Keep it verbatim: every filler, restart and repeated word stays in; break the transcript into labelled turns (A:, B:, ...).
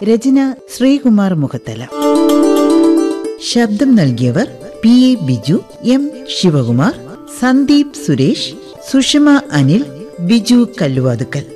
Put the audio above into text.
A: രചന ശ്രീകുമാർ മുഖത്തല. ശബ്ദം നൽകിയവർ P A Biju, M Shivakumar, Sandeep Suresh, Sushma Anil, Biju Kalluvathukkal.